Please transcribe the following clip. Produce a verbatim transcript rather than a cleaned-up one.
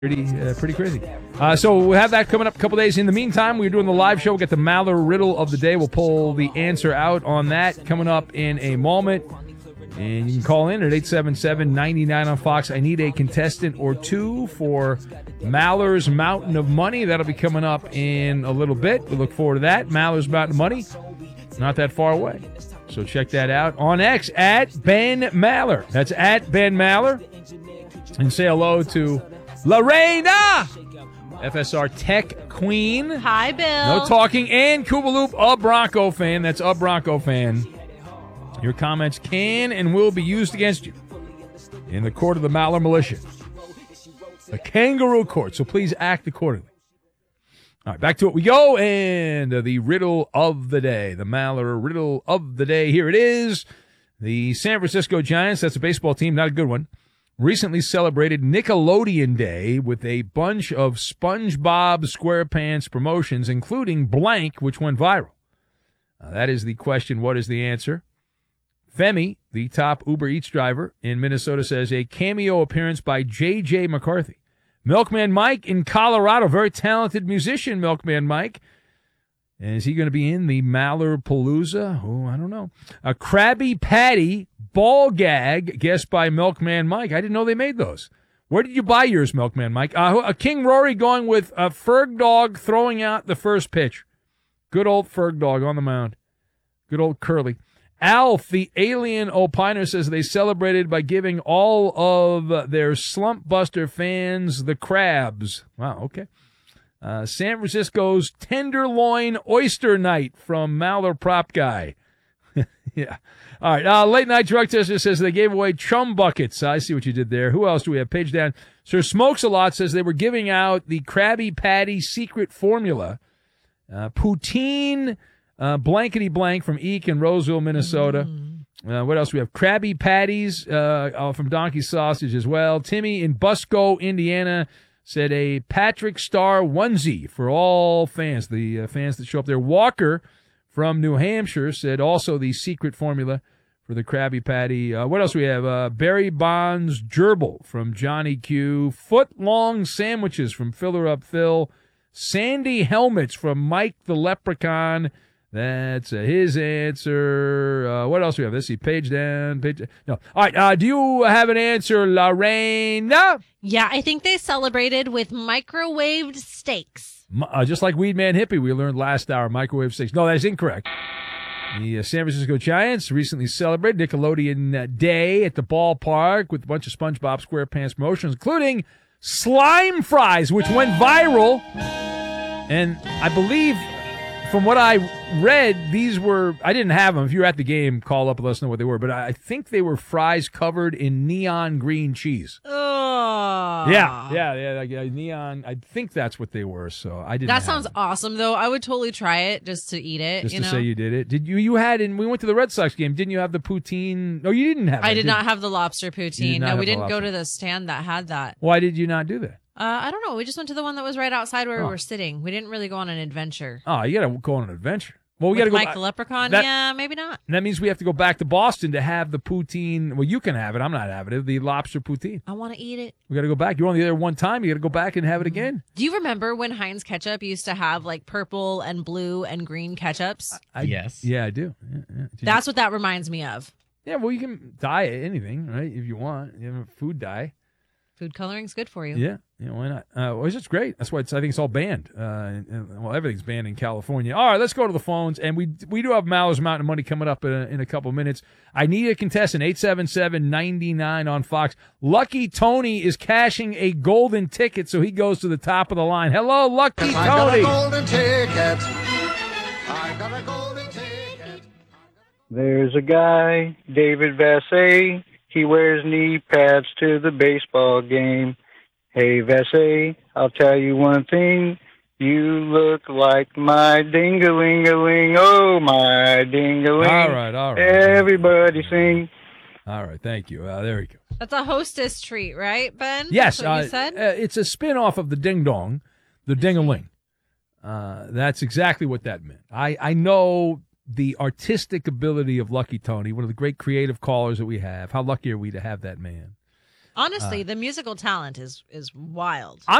Pretty, uh, pretty crazy. Uh, so we'll have that coming up a couple days. In the meantime, we're doing the live show. We'll get the Maller Riddle of the day. We'll pull the answer out on that coming up in a moment. And you can call in at eight seven seven, nine nine on Fox. I need a contestant or two for Maller's Mountain of Money. That'll be coming up in a little bit. We look forward to that. Maller's Mountain of Money, not that far away. So check that out on X at Ben Maller. That's at Ben Maller. And say hello to Lorena, F S R Tech Queen. Hi, Bill. No talking. And Kubaloop, a Bronco fan. That's a Bronco fan. Your comments can and will be used against you in the court of the Maller Militia. A kangaroo court, so please act accordingly. All right, back to it we go. And uh, the riddle of the day. The Maller riddle of the day. Here it is. The San Francisco Giants, that's a baseball team, not a good one, recently celebrated Nickelodeon Day with a bunch of SpongeBob SquarePants promotions, including Blank, which went viral. Uh, that is the question. What is the answer? Femi, the top Uber Eats driver in Minnesota, says a cameo appearance by J J McCarthy. Milkman Mike in Colorado, very talented musician, Milkman Mike. And is he going to be in the Maller Palooza? Oh, I don't know. A Krabby Patty ball gag, guessed by Milkman Mike. I didn't know they made those. Where did you buy yours, Milkman Mike? Uh, a King Rory going with a Ferg Dog throwing out the first pitch. Good old Ferg Dog on the mound. Good old Curly. Alf, the alien opiner, says they celebrated by giving all of their Slump Buster fans the crabs. Wow, okay. Uh, San Francisco's Tenderloin Oyster Night from Maller Prop Guy. Yeah. All right. Uh, late Night Drug Tester says they gave away chum buckets. I see what you did there. Who else do we have? Page down. Sir Smokes a Lot says they were giving out the Krabby Patty secret formula. Uh, poutine uh, blankety blank from Eek in Roseville, Minnesota. Mm. Uh, what else do we have? Krabby Patties uh, uh, from Donkey Sausage as well. Timmy in Busco, Indiana, said a Patrick Star onesie for all fans, the uh, fans that show up there. Walker from New Hampshire said also the secret formula for the Krabby Patty. Uh, what else do we have? Uh, Barry Bonds gerbil from Johnny Q. Foot-long sandwiches from Filler Up Phil. Sandy helmets from Mike the Leprechaun. That's uh, his answer. Uh, what else do we have? Let's see. Page down. Page down. No. All right. Uh, do you have an answer, Lorena? Yeah, I think they celebrated with microwaved steaks. Uh, just like Weed Man Hippie, we learned last hour, microwave steaks. No, that is incorrect. The uh, San Francisco Giants recently celebrated Nickelodeon uh, Day at the ballpark with a bunch of SpongeBob SquarePants promotions, including slime fries, which went viral. And I believe, from what I read, these were, I didn't have them. If you were at the game, call up and let us know what they were. But I think they were fries covered in neon green cheese. Oh. Yeah, yeah, yeah, like, uh, neon. I think that's what they were. So I didn't. That have sounds them. awesome, though. I would totally try it just to eat it. Just you to know? say you did it. Did you? You had, and we went to the Red Sox game. Didn't you have the poutine? No, you didn't have. I it, did did not you? have the lobster poutine. not No, have we the didn't go lobster. to the stand that had that. Why did you not do that? Uh, I don't know. We just went to the one that was right outside where Oh. we were sitting. We didn't really go on an adventure. Oh, you got to go on an adventure. Well, we With got to go. Mike the Leprechaun? that- yeah, maybe not. And that means we have to go back to Boston to have the poutine. Well, you can have it. I'm not having it. The lobster poutine. I want to eat it. We got to go back. You're only there one time. You got to go back and have it again. Do you remember when Heinz ketchup used to have like purple and blue and green ketchups? I, Yes. Yeah, I do. Yeah, yeah. Did you- That's what that reminds me of. yeah, well, you can dye anything, right? If you want. You have a food dye. Food coloring's good for you. Yeah, yeah, why not? Uh, well, it's just great. That's why it's, I think it's all banned. Uh, and, and- well, everything's banned in California. All right, let's go to the phones, and we we do have Maller's Mountain of Money coming up in a, in a couple minutes. I need a contestant, eight seven seven, nine nine on Fox. Lucky Tony is cashing a golden ticket, so he goes to the top of the line. Hello, Lucky I got a Tony. golden ticket. I got a golden ticket. There's a guy, David Vassay. He wears knee pads to the baseball game. Hey, Vassay, I'll tell you one thing. You look like my ding-a-ling-a-ling. Oh, my ding-a-ling. All right, all right. Everybody sing. All right, thank you. Uh, there we go. That's a hostess treat, right, Ben? Yes, That's what uh, you said? uh, it's a spin-off of the Ding Dong, the Ding-a-ling. Uh, that's exactly what that meant. I, I know the artistic ability of Lucky Tony, one of the great creative callers that we have. How lucky are we to have that man? Honestly, the musical talent is is wild.